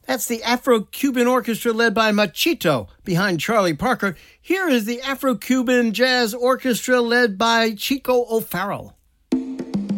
That's the Afro-Cuban Orchestra led by Machito behind Charlie Parker. Here is the Afro-Cuban Jazz Orchestra led by Chico O'Farrell.